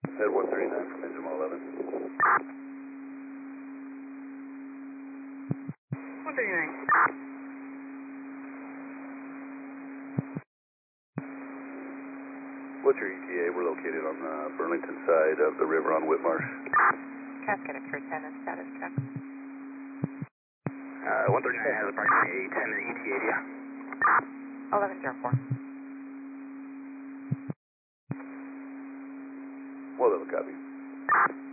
Head 139 from engine 11. 139. What's your ETA? We're located on the Burlington side of the river on Whitmarsh. Cascade for 10 and status check. 139 has approximately a 10-minute ETA, yeah. 1104. Well, that'll copy.